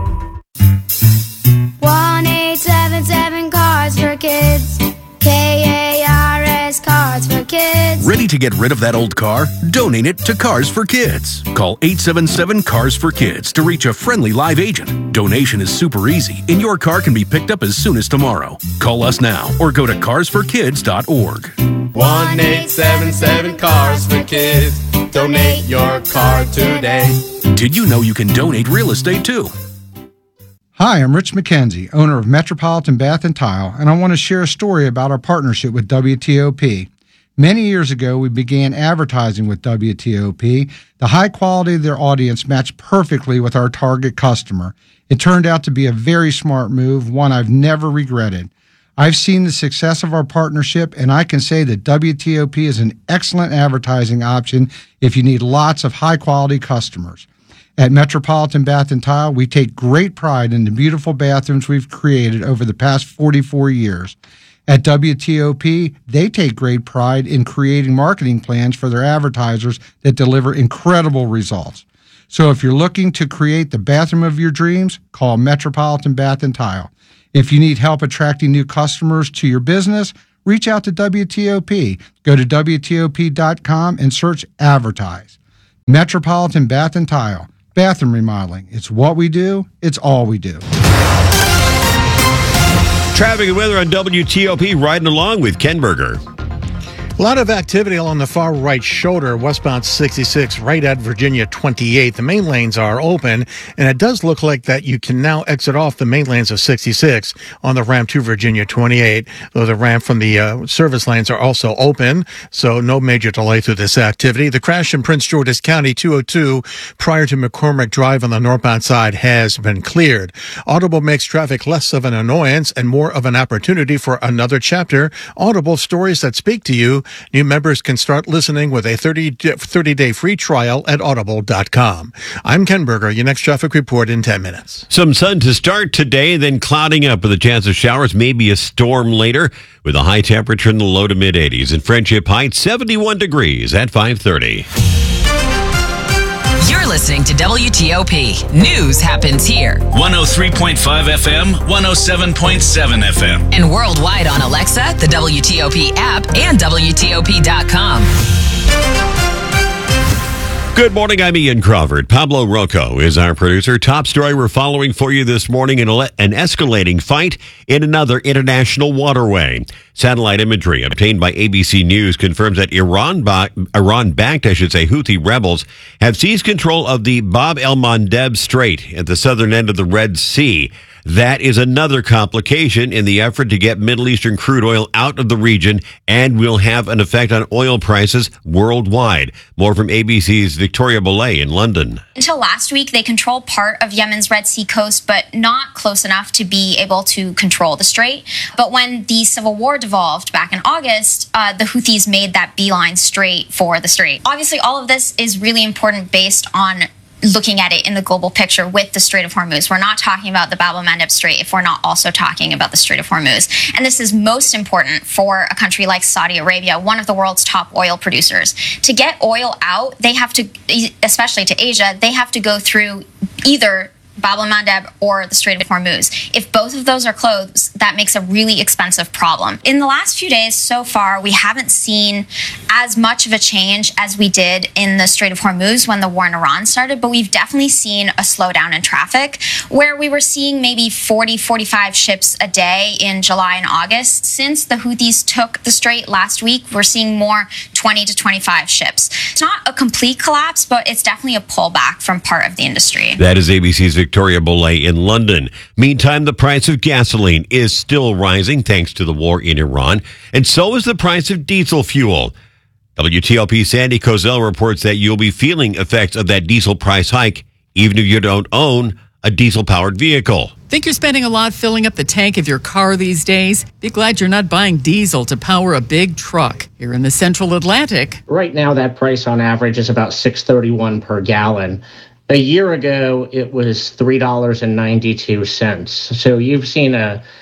one eight seven seven Cards for Kids. K A R S Cards for Kids. Ready to to get rid of that old car? Donate it to Cars for Kids. Call eight seven seven, C A R S for Kids to reach a friendly live agent. Donation is super easy, and your car can be picked up as soon as tomorrow. Call us now or go to cars for kids dot org. one eight seven seven, C A R S for Kids. Donate your car today. Did you know you can donate real estate too? Hi, I'm Rich McKenzie, owner of Metropolitan Bath and Tile, and I want to share a story about our partnership with W T O P. Many years ago, we began advertising with W T O P. The high quality of their audience matched perfectly with our target customer. It turned out to be a very smart move, one I've never regretted. I've seen the success of our partnership, and I can say that W T O P is an excellent advertising option if you need lots of high-quality customers. At Metropolitan Bath and Tile, we take great pride in the beautiful bathrooms we've created over the past forty-four years. At W T O P, they take great pride in creating marketing plans for their advertisers that deliver incredible results. So if you're looking to create the bathroom of your dreams, call Metropolitan Bath and Tile. If you need help attracting new customers to your business, reach out to W T O P. Go to W T O P dot com and search Advertise. Metropolitan Bath and Tile. Bathroom remodeling. It's what we do. It's all we do. Traffic and weather on W T O P, riding along with Ken Berger. A lot of activity along the far right shoulder, westbound sixty-six, right at Virginia twenty-eight. The main lanes are open, and it does look like that you can now exit off the main lanes of sixty-six on the ramp to Virginia twenty-eight, though the ramp from the uh, service lanes are also open, so no major delay through this activity. The crash in Prince George's County two oh two prior to McCormick Drive on the northbound side has been cleared. Audible makes traffic less of an annoyance and more of an opportunity for another chapter. Audible, stories that speak to you. New members can start listening with a thirty-day free trial at audible dot com. I'm Ken Berger. Your next traffic report in ten minutes. Some sun to start today, then clouding up with a chance of showers, maybe a storm later, with a high temperature in the low to mid eighties. In Friendship Heights, seventy-one degrees at five thirty. You're listening to W T O P. News happens here. one oh three point five F M, one oh seven point seven F M. And worldwide on Alexa, the W T O P app, and W T O P dot com. Good morning, I'm Ian Crawford. Pablo Rocco is our producer. Top story we're following for you this morning, an, an escalating fight in another international waterway. Satellite imagery obtained by A B C News confirms that Iran, Iran-backed, I should say, Houthi rebels have seized control of the Bab el-Mandeb Strait at the southern end of the Red Sea. That is another complication in the effort to get Middle Eastern crude oil out of the region and will have an effect on oil prices worldwide. More from A B C's Victoria Belay in London. Until last week, they controlled part of Yemen's Red Sea coast, but not close enough to be able to control the strait. But when the civil war devolved back in August, uh, the Houthis made that beeline straight for the strait. Obviously, all of this is really important based on looking at it in the global picture with the Strait of Hormuz. We're not talking about the Bab el-Mandeb Strait if we're not also talking about the Strait of Hormuz. And this is most important for a country like Saudi Arabia, one of the world's top oil producers. To get oil out, they have to, especially to Asia, they have to go through either Bab el-Mandeb or the Strait of Hormuz. If both of those are closed, that makes a really expensive problem. In the last few days so far, we haven't seen as much of a change as we did in the Strait of Hormuz when the war in Iran started, but we've definitely seen a slowdown in traffic where we were seeing maybe forty, forty-five ships a day in July and August. Since the Houthis took the strait last week, we're seeing more twenty to twenty-five ships. It's not a complete collapse, but it's definitely a pullback from part of the industry. That is A B C's Victoria Belay in London. Meantime, the price of gasoline is still rising thanks to the war in Iran, and so is the price of diesel fuel. W T O P Sandy Kozel reports that you'll be feeling effects of that diesel price hike even if you don't own a diesel-powered vehicle. Think you're spending a lot filling up the tank of your car these days? Be glad you're not buying diesel to power a big truck. Here in the Central Atlantic, right now that price on average is about six dollars and thirty-one cents per gallon. A year ago, it was three dollars and ninety-two cents. So you've seen a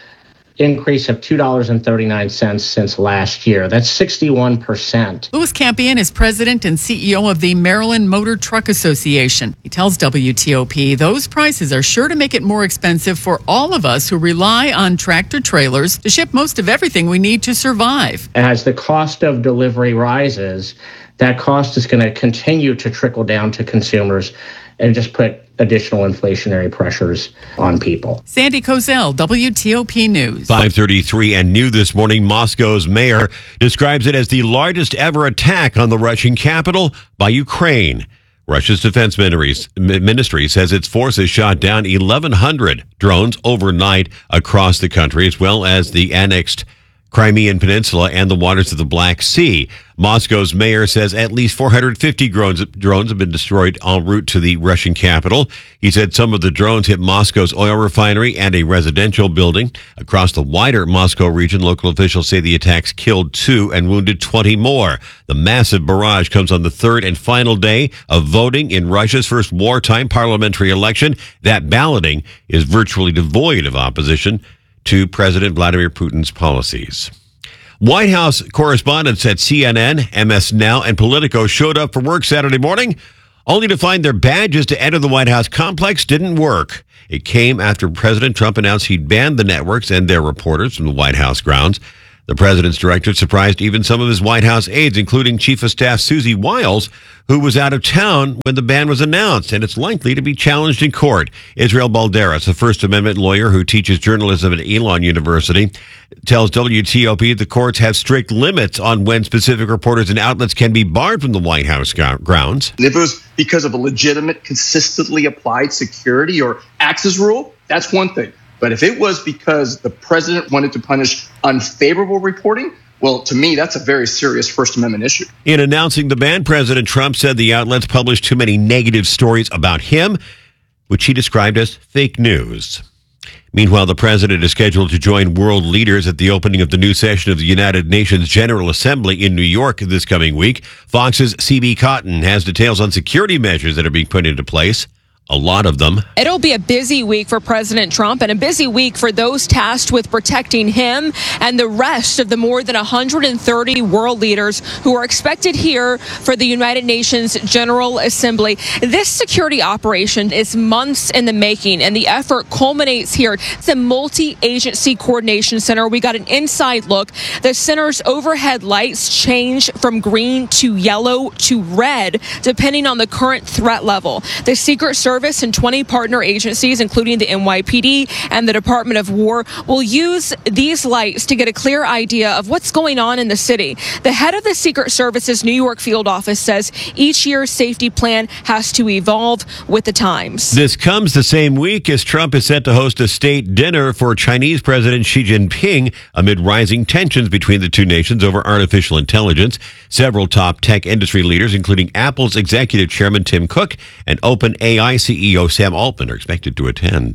increase of two dollars and thirty-nine cents since last year. That's sixty-one percent. Louis Campion is president and C E O of the Maryland Motor Truck Association. He tells W T O P those prices are sure to make it more expensive for all of us who rely on tractor trailers to ship most of everything we need to survive. As the cost of delivery rises, that cost is going to continue to trickle down to consumers and just put additional inflationary pressures on people. Sandy Kozel, W T O P News. five thirty-three and new this morning, Moscow's mayor describes it as the largest ever attack on the Russian capital by Ukraine. Russia's defense ministry says its forces shot down eleven hundred drones overnight across the country, as well as the annexed Crimean Peninsula and the waters of the Black Sea. Moscow's mayor says at least four hundred fifty drones, drones have been destroyed en route to the Russian capital. He said some of the drones hit Moscow's oil refinery and a residential building. Across the wider Moscow region, local officials say the attacks killed two and wounded twenty more. The massive barrage comes on the third and final day of voting in Russia's first wartime parliamentary election. That balloting is virtually devoid of opposition to President Vladimir Putin's policies. White House correspondents at C N N, M S Now, and Politico showed up for work Saturday morning, only to find their badges to enter the White House complex didn't work. It came after President Trump announced he'd banned the networks and their reporters from the White House grounds. The president's directive surprised even some of his White House aides, including Chief of Staff Susie Wiles, who was out of town when the ban was announced, and it's likely to be challenged in court. Israel Balderas, a First Amendment lawyer who teaches journalism at Elon University, tells W T O P the courts have strict limits on when specific reporters and outlets can be barred from the White House grounds. If it was because of a legitimate, consistently applied security or access rule, that's one thing. But if it was because the president wanted to punish unfavorable reporting, well, to me, that's a very serious First Amendment issue. In announcing the ban, President Trump said the outlets published too many negative stories about him, which he described as fake news. Meanwhile, the president is scheduled to join world leaders at the opening of the new session of the United Nations General Assembly in New York this coming week. Fox's C B Cotton has details on security measures that are being put into place. A lot of them. It'll be a busy week for President Trump and a busy week for those tasked with protecting him and the rest of the more than one hundred thirty world leaders who are expected here for the United Nations General Assembly. This security operation is months in the making, and the effort culminates here. It's a multi-agency coordination center. We got an inside look. The center's overhead lights change from green to yellow to red, depending on the current threat level. The Secret Service and twenty partner agencies, including the N Y P D and the Department of War, will use these lights to get a clear idea of what's going on in the city. The head of the Secret Service's New York field office says each year's safety plan has to evolve with the times. This comes the same week as Trump is set to host a state dinner for Chinese President Xi Jinping amid rising tensions between the two nations over artificial intelligence. Several top tech industry leaders, including Apple's executive chairman Tim Cook and OpenAI C E O Sam Altman, are expected to attend.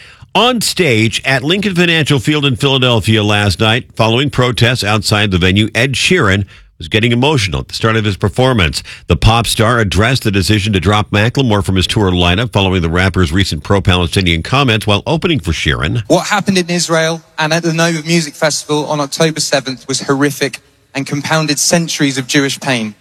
On stage at Lincoln Financial Field in Philadelphia last night, following protests outside the venue, Ed Sheeran was getting emotional at the start of his performance. The pop star addressed the decision to drop Macklemore from his tour lineup following the rapper's recent pro-Palestinian comments while opening for Sheeran. What happened in Israel and at the Nova Music Festival on October seventh was horrific and compounded centuries of Jewish pain.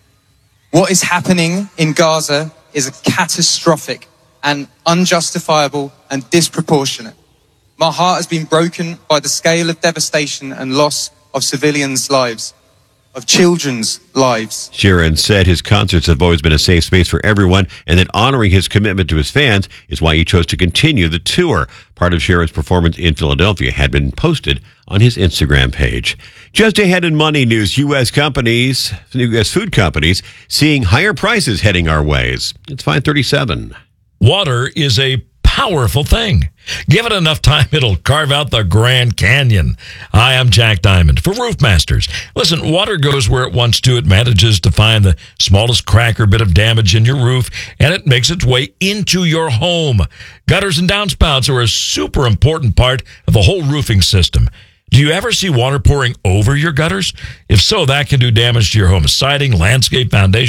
What is happening in Gaza is catastrophic and unjustifiable and disproportionate. My heart has been broken by the scale of devastation and loss of civilians' lives, of children's lives. Sheeran said his concerts have always been a safe space for everyone, and that honoring his commitment to his fans is why he chose to continue the tour. Part of Sheeran's performance in Philadelphia had been posted on his Instagram page. Just ahead in money news, U S companies, U S food companies, seeing higher prices heading our ways. It's five thirty-seven. Water is a powerful thing. Give it enough time, it'll carve out the Grand Canyon. Hi, I'm Jack Diamond for Roof Masters. Listen, water goes where it wants to. It manages to find the smallest crack or bit of damage in your roof, and it makes its way into your home. Gutters and downspouts are a super important part of the whole roofing system. Do you ever see water pouring over your gutters? If so, that can do damage to your home's siding, landscape, foundation,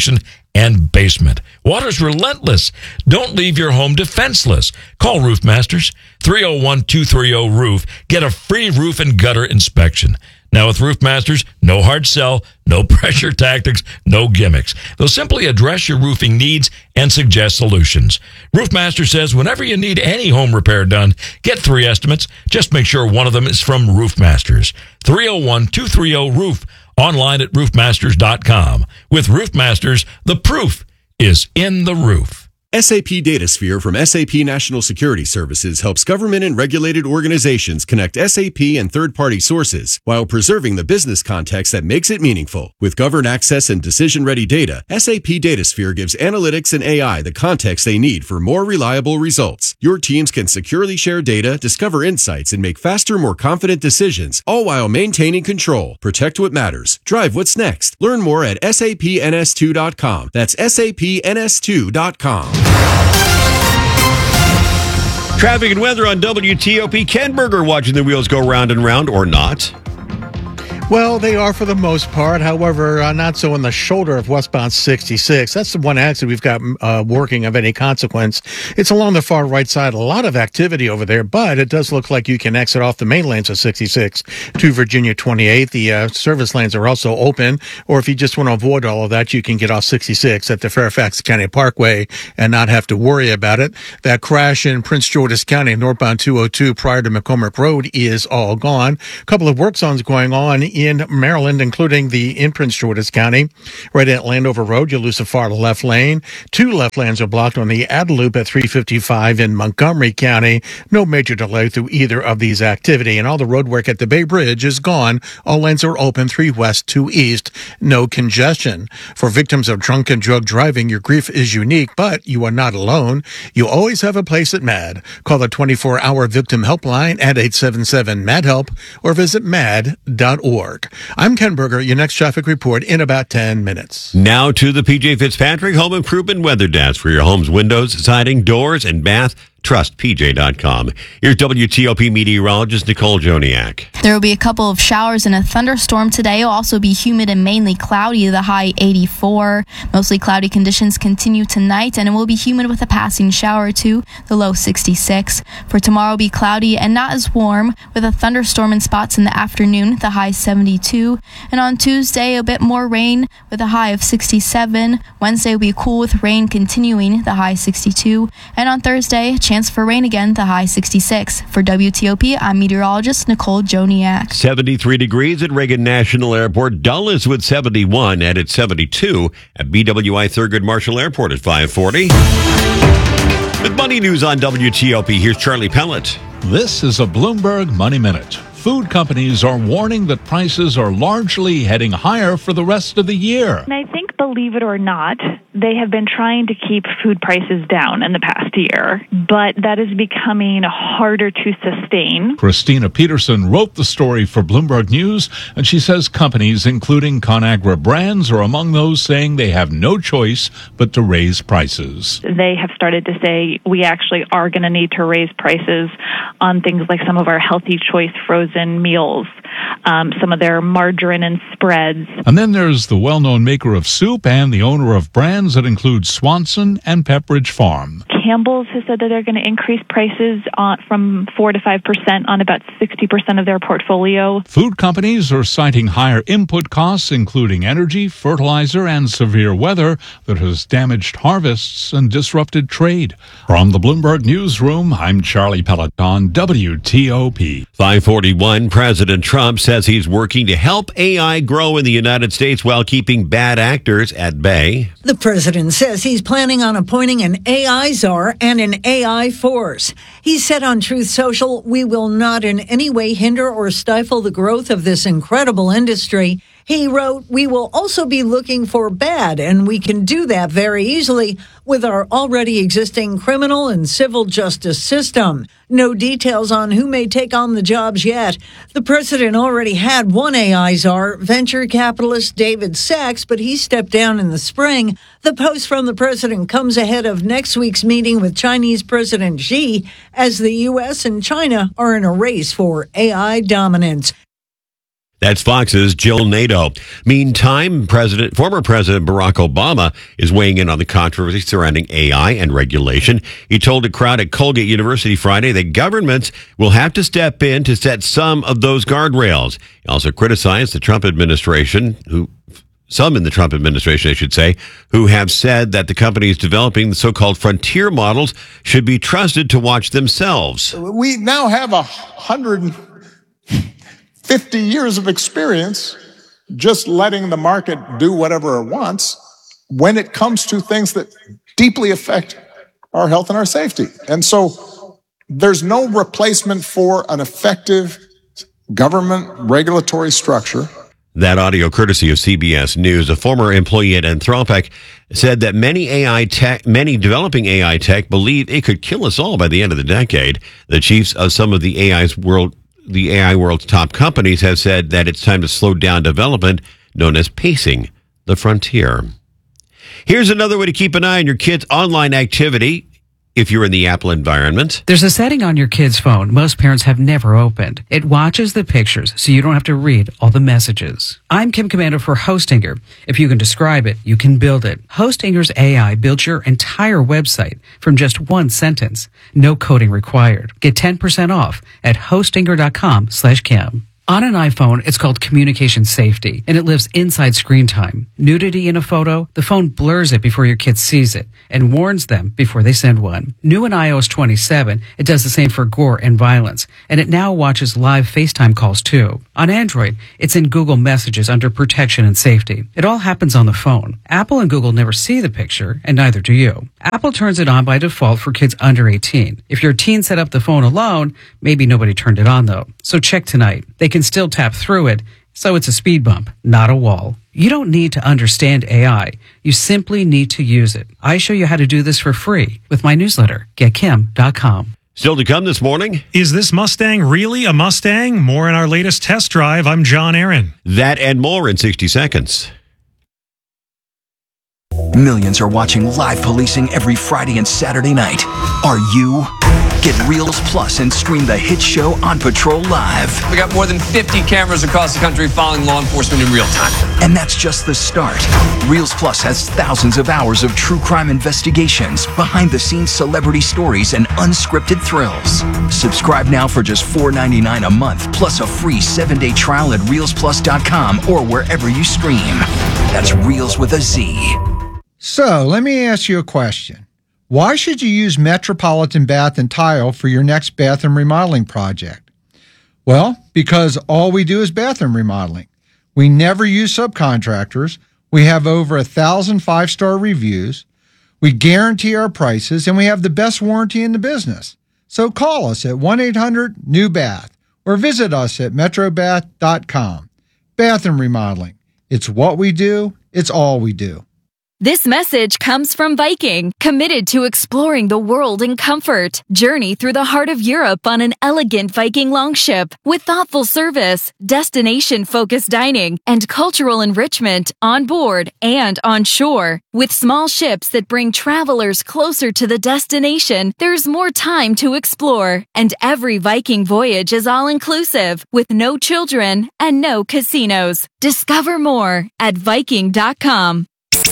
and basement. Water's relentless. Don't leave your home defenseless. Call Roof Masters, three oh one, two three oh, roof. Get a free roof and gutter inspection. Now with Roof Masters, no hard sell, no pressure tactics, no gimmicks. They'll simply address your roofing needs and suggest solutions. Roof Master says whenever you need any home repair done, get three estimates. Just make sure one of them is from Roof Masters. three oh one, two three oh, roof. Online at roof masters dot com. With Roof Masters, the proof is in the roof. S A P DataSphere from S A P National Security Services helps government and regulated organizations connect S A P and third-party sources while preserving the business context that makes it meaningful. With governed access and decision-ready data, S A P DataSphere gives analytics and A I the context they need for more reliable results. Your teams can securely share data, discover insights, and make faster, more confident decisions, all while maintaining control. Protect what matters. Drive what's next. Learn more at S A P N S two dot com. That's S A P N S two dot com. Traffic and weather on W T O P. Ken Berger watching the wheels go round and round, or not. Well, they are for the most part. However, uh, not so in the shoulder of westbound sixty-six. That's the one accident we've got uh, working of any consequence. It's along the far right side. A lot of activity over there, but it does look like you can exit off the main lanes of sixty-six to Virginia twenty-eight. The uh, service lanes are also open, or if you just want to avoid all of that, you can get off sixty-six at the Fairfax County Parkway and not have to worry about it. That crash in Prince George's County, northbound two oh two prior to McCormick Road, is all gone. A couple of work zones going on in Maryland, including the in Prince George's County, right at Landover Road. You lose a far left lane. Two left lanes are blocked on the Adeloop at three fifty-five in Montgomery County. No major delay through either of these activity, and all the road work at the Bay Bridge is gone. All lanes are open, three west, two east. No congestion. For victims of drunk and drug driving, your grief is unique, but you are not alone. You always have a place at MAD. Call the twenty-four hour victim helpline at eight seven seven, M A D HELP or visit mad dot org. I'm Ken Berger. Your next traffic report in about ten minutes. Now to the P J Fitzpatrick Home Improvement Weather Desk for your home's windows, siding, doors, and bath. Trust P J dot com. Here's W T O P meteorologist Nicole Joniak. There will be a couple of showers and a thunderstorm today. It will also be humid and mainly cloudy, the high eighty-four. Mostly cloudy conditions continue tonight, and it will be humid with a passing shower or two, the low sixty-six. For tomorrow, it will be cloudy and not as warm, with a thunderstorm in spots in the afternoon, the high seventy-two. And on Tuesday, a bit more rain with a high of sixty-seven. Wednesday will be cool with rain continuing, the high sixty-two. And on Thursday, chance for rain again, the high sixty-six. For W T O P, I'm meteorologist Nicole Joniak. seventy-three degrees at Reagan National Airport. Dulles with seventy-one, and at seventy-two at B W I Thurgood Marshall Airport at five forty. With Money News on W T O P, here's Charlie Pellet. This is a Bloomberg Money Minute. Food companies are warning that prices are largely heading higher for the rest of the year. And I think, believe it or not, they have been trying to keep food prices down in the past year, but that is becoming harder to sustain. Christina Peterson wrote the story for Bloomberg News, and she says companies, including ConAgra Brands, are among those saying they have no choice but to raise prices. They have started to say we actually are going to need to raise prices on things like some of our Healthy Choice frozen meals, um, some of their margarine and spreads. And then there's the well-known maker of soup and the owner of brands that include Swanson and Pepperidge Farm. Campbell's has said that they're going to increase prices on, from four to five percent on about sixty percent of their portfolio. Food companies are citing higher input costs, including energy, fertilizer, and severe weather that has damaged harvests and disrupted trade. From the Bloomberg Newsroom, I'm Charlie Peloton, W T O P. five forty-one, President Trump says he's working to help A I grow in the United States while keeping bad actors at bay. The president says he's planning on appointing an A I czar and an A I force. He said on Truth Social, "We will not in any way hinder or stifle the growth of this incredible industry." He wrote, "We will also be looking for bad, and we can do that very easily with our already existing criminal and civil justice system." No details on who may take on the jobs yet. The president already had one A I czar, venture capitalist David Sachs, but he stepped down in the spring. The post from the president comes ahead of next week's meeting with Chinese President Xi, as the U S and China are in a race for A I dominance. That's Fox's Jill Nato. Meantime, President, former President Barack Obama is weighing in on the controversy surrounding A I and regulation. He told a crowd at Colgate University Friday that governments will have to step in to set some of those guardrails. He also criticized the Trump administration, who some in the Trump administration, I should say, who have said that the companies developing the so-called frontier models should be trusted to watch themselves. We now have a hundred fifty years of experience just letting the market do whatever it wants when it comes to things that deeply affect our health and our safety. And so there's no replacement for an effective government regulatory structure. That audio courtesy of C B S News. A former employee at Anthropic said that many A I tech, many developing A I tech believe it could kill us all by the end of the decade. The chiefs of some of the A I's world The A I world's top companies have said that it's time to slow down development, known as pacing the frontier. Here's another way to keep an eye on your kids' online activity if you're in the Apple environment. There's a setting on your kid's phone most parents have never opened. It watches the pictures so you don't have to read all the messages. I'm Kim Commander for Hostinger. If you can describe it, you can build it. Hostinger's A I builds your entire website from just one sentence. No coding required. Get ten percent off at hostinger.com slash Kim. On an iPhone, it's called Communication Safety, and it lives inside screen time. Nudity in a photo, the phone blurs it before your kid sees it and warns them before they send one. New in i O S twenty-seven, it does the same for gore and violence, and it now watches live FaceTime calls too. On Android, it's in Google Messages under Protection and Safety. It all happens on the phone. Apple and Google never see the picture, and neither do you. Apple turns it on by default for kids under eighteen. If your teen set up the phone alone, maybe nobody turned it on though. So check tonight. They can still tap through it, so it's a speed bump, not a wall. You don't need to understand A I. You simply need to use it. I show you how to do this for free with my newsletter, get kim dot com. Still to come this morning. Is this Mustang really a Mustang? More in our latest test drive. I'm John Aaron. That and more in sixty seconds. Millions are watching live policing every Friday and Saturday night. Are you? Get Reels Plus and stream the hit show On Patrol Live. We got more than fifty cameras across the country following law enforcement in real time. And that's just the start. Reels Plus has thousands of hours of true crime investigations, behind-the-scenes celebrity stories, and unscripted thrills. Subscribe now for just four ninety-nine a month, plus a free seven-day trial at reels plus dot com or wherever you stream. That's Reels with a Z. So, let me ask you a question. Why should you use Metropolitan Bath and Tile for your next bathroom remodeling project? Well, because all we do is bathroom remodeling. We never use subcontractors. We have over a thousand five-star reviews. We guarantee our prices, and we have the best warranty in the business. So call us at one eight hundred new bath or visit us at metro bath dot com. Bathroom remodeling. It's what we do. It's all we do. This message comes from Viking, committed to exploring the world in comfort. Journey through the heart of Europe on an elegant Viking longship with thoughtful service, destination-focused dining, and cultural enrichment on board and on shore. With small ships that bring travelers closer to the destination, there's more time to explore. And every Viking voyage is all-inclusive, with no children and no casinos. Discover more at viking dot com.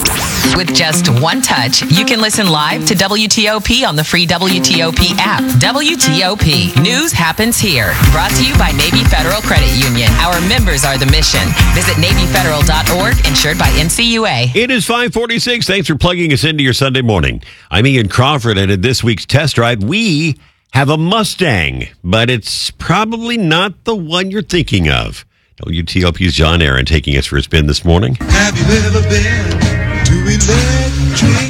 With just one touch, you can listen live to W T O P on the free W T O P app. W T O P. News happens here. Brought to you by Navy Federal Credit Union. Our members are the mission. Visit navy federal dot org, insured by N C U A. It is five forty-six. Thanks for plugging us into your Sunday morning. I'm Ian Crawford, and in this week's test drive, we have a Mustang, but it's probably not the one you're thinking of. W T O P's John Aaron taking us for a spin this morning. Have you ever been to Electric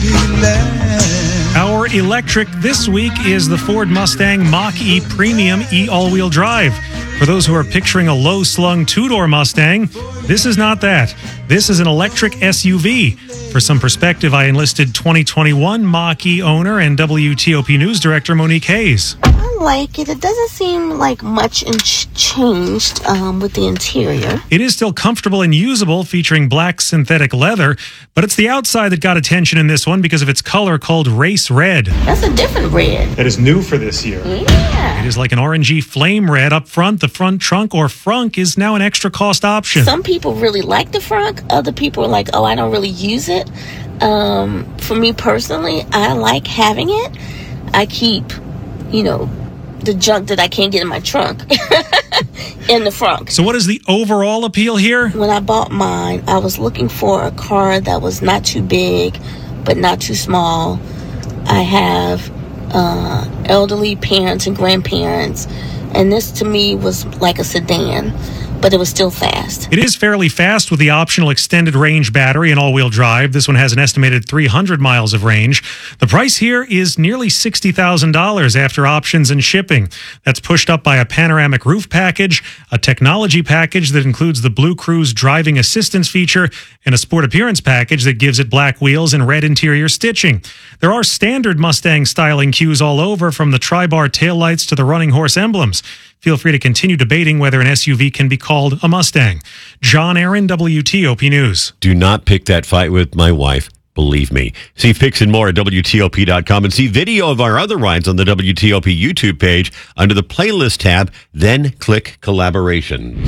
Ladyland? Our electric this week is the Ford Mustang Mach-E Premium E all-wheel drive. For those who are picturing a low-slung two-door Mustang, this is not that. This is an electric S U V. For some perspective, I enlisted twenty twenty-one Mach-E owner and W T O P News Director Monique Hayes. like it. It doesn't seem like much in- changed um, with the interior. It is still comfortable and usable, featuring black synthetic leather, but it's the outside that got attention in this one because of its color called race red. That's a different red. That is new for this year. Yeah. It is like an orangey flame red up front. The front trunk or frunk is now an extra cost option. Some people really like the frunk. Other people are like, oh, I don't really use it. Um, for me personally, I like having it. I keep, you know, the junk that I can't get in my trunk in the front. So what is the overall appeal here? When I bought mine, I was looking for a car that was not too big, but not too small. I have uh, elderly parents and grandparents, and this to me was like a sedan, but it was still fast. It is fairly fast with the optional extended range battery and all-wheel drive. This one has an estimated three hundred miles of range. The price here is nearly sixty thousand dollars after options and shipping. That's pushed up by a panoramic roof package, a technology package that includes the Blue Cruise driving assistance feature, and a sport appearance package that gives it black wheels and red interior stitching. There are standard Mustang styling cues all over, from the tri-bar taillights to the running horse emblems. Feel free to continue debating whether an S U V can be called a Mustang. John Aaron, W T O P News. Do not pick that fight with my wife. Believe me. See Fix and more at W T O P dot com and see video of our other rides on the W T O P YouTube page under the playlist tab. Then click collaborations.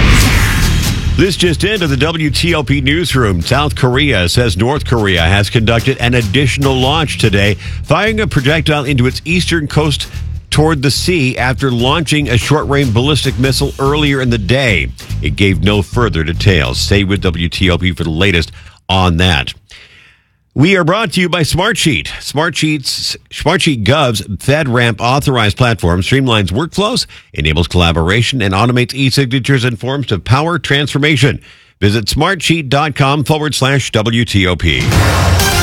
This just into the W T O P newsroom. South Korea says North Korea has conducted an additional launch today, firing a projectile into its eastern coast toward the sea after launching a short-range ballistic missile earlier in the day. It gave no further details. Stay with W T O P for the latest on that. We are brought to you by Smartsheet. Smartsheet's Smartsheet Gov's FedRAMP authorized platform streamlines workflows, enables collaboration, and automates e-signatures and forms to power transformation. Visit smartsheet.com forward slash WTOP.